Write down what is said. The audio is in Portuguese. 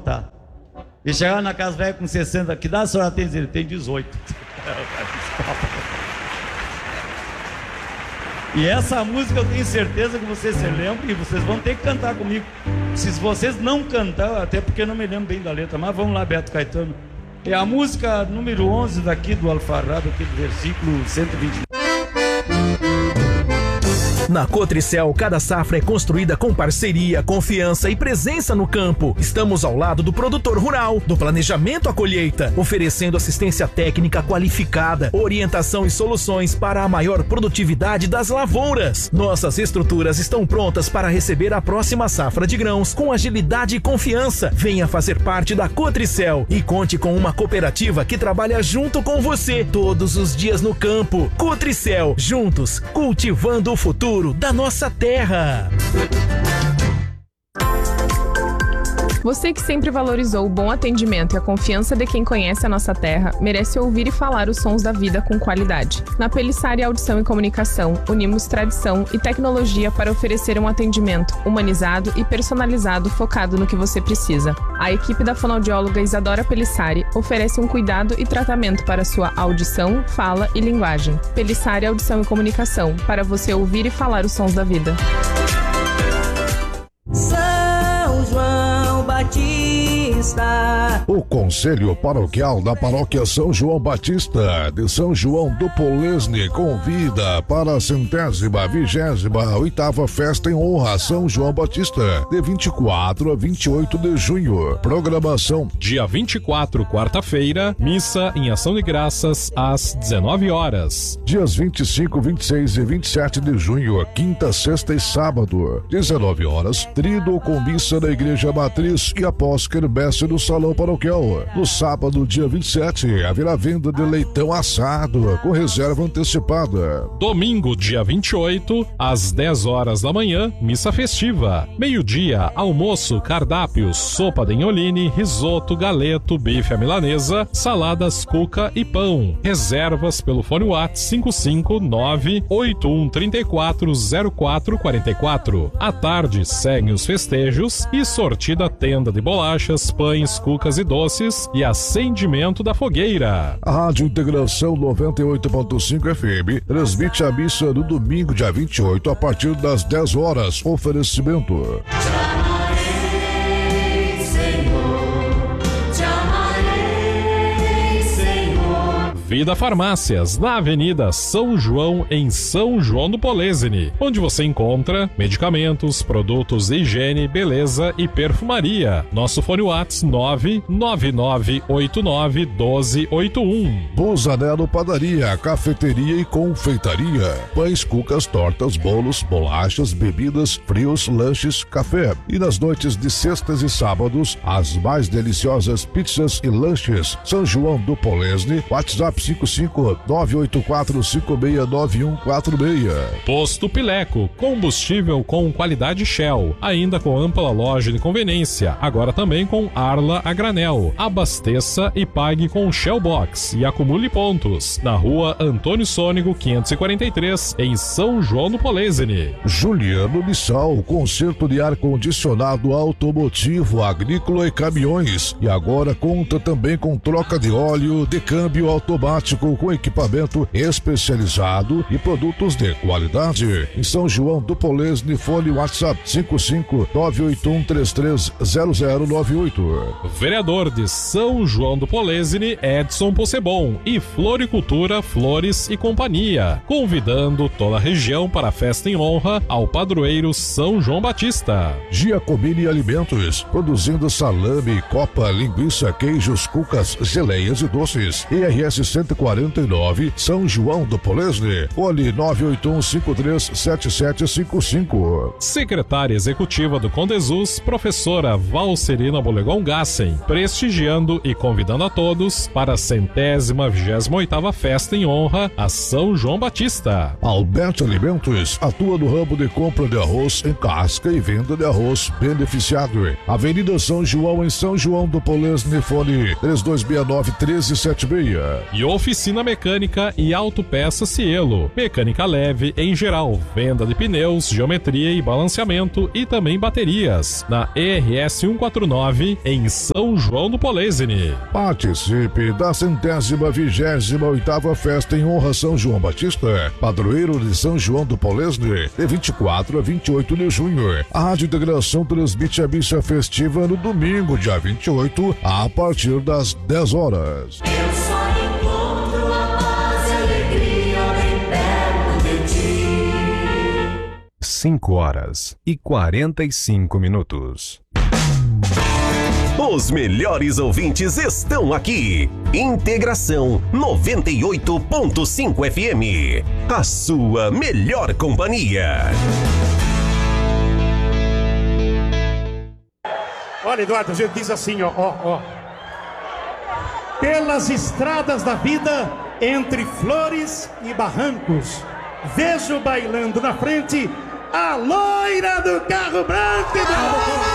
contar. E chegava na casa velha com 60, que idade a senhora tem? Ele tem 18. E essa música eu tenho certeza que vocês se lembram e vocês vão ter que cantar comigo. Se vocês não cantar, até porque eu não me lembro bem da letra, mas vamos lá, Beto Caetano. É a música número 11 daqui do Alfarrado, aqui do versículo 120. Na Cotricel, cada safra é construída com parceria, confiança e presença no campo. Estamos ao lado do produtor rural, do planejamento à colheita, oferecendo assistência técnica qualificada, orientação e soluções para a maior produtividade das lavouras. Nossas estruturas estão prontas para receber a próxima safra de grãos com agilidade e confiança. Venha fazer parte da Cotricel e conte com uma cooperativa que trabalha junto com você todos os dias no campo. Cotricel, juntos, cultivando o futuro da nossa terra. Você que sempre valorizou o bom atendimento e a confiança de quem conhece a nossa terra, merece ouvir e falar os sons da vida com qualidade. Na Pelissari Audição e Comunicação, unimos tradição e tecnologia para oferecer um atendimento humanizado e personalizado focado no que você precisa. A equipe da fonoaudióloga Isadora Pelissari oferece um cuidado e tratamento para sua audição, fala e linguagem. Pelissari Audição e Comunicação, para você ouvir e falar os sons da vida. São João Batista. O Conselho Paroquial da Paróquia São João Batista de São João do Polesne convida para a 128ª Festa em Honra a São João Batista, de 24 a 28 de junho. Programação: dia 24, quarta-feira, missa em ação de graças às 19 horas. Dias 25, 26 e 27 de junho, quinta, sexta e sábado, 19 horas, tríduo com missa na Igreja Matriz e após quermesse no Salão Paroquial. No sábado, dia 27, haverá venda de leitão assado com reserva antecipada. Domingo, dia 28, às 10 horas da manhã, missa festiva. Meio-dia, almoço, cardápios, sopa de inholine, risoto, galeto, bife à milanesa, saladas, cuca e pão. Reservas pelo fone WhatsApp 559-8134-0444. À tarde, seguem os festejos e sortida tenda de bolachas, pães, cucas e doces e acendimento da fogueira. A Rádio Integração 98.5 FM transmite a missa no domingo, dia 28, a partir das 10 horas. Oferecimento: Vida Farmácias, na Avenida São João, em São João do Polesne, onde você encontra medicamentos, produtos de higiene, beleza e perfumaria. Nosso fone WhatsApp 999891281. Busanello Padaria, Cafeteria e Confeitaria. Pães, cucas, tortas, bolos, bolachas, bebidas, frios, lanches, café. E nas noites de sextas e sábados, as mais deliciosas pizzas e lanches. São João do Polesne, WhatsApp 55984569146. Posto Pileco, combustível com qualidade Shell, ainda com ampla loja de conveniência, agora também com Arla a granel. Abasteça e pague com Shell Box e acumule pontos. Na rua Antônio Sônego 543, em São João do Polesne. Juliano Missal, conserto de ar-condicionado automotivo, agrícola e caminhões. E agora conta também com troca de óleo, de câmbio automático com equipamento especializado e produtos de qualidade. Em São João do Polesne, fone WhatsApp 55981330098. Vereador de São João do Polesne, Edson Possebon, e Floricultura, Flores e Companhia, convidando toda a região para a festa em honra ao padroeiro São João Batista. Giacomini Alimentos, produzindo salame, copa, linguiça, queijos, cucas, geleias e doces. IRS 149, São João do Polesne, fone 981537755. Secretária Executiva do Condesus, professora Valcerina Bolegon Gassen, prestigiando e convidando a todos para a 128ª Festa em honra a São João Batista. Alberto Alimentos atua no ramo de compra de arroz em casca e venda de arroz beneficiado. Avenida São João, em São João do Polesne, fone 3269-1376. E Oficina Mecânica e Autopeça Cielo. Mecânica leve em geral, venda de pneus, geometria e balanceamento e também baterias. Na ERS 149, em São João do Polesine. Participe da 128ª Festa em Honra São João Batista, padroeiro de São João do Polesine, de 24 a 28 de junho. A Rádio Integração transmite a missa festiva no domingo, dia 28, a partir das 10 horas. Eu só encontro a paz e alegria bem perto de ti. 5h45. Os melhores ouvintes estão aqui. Integração 98.5 FM. A sua melhor companhia. Olha, Eduardo, a gente diz assim, ó. Pelas estradas da vida, entre flores e barrancos, vejo bailando na frente a loira do carro branco.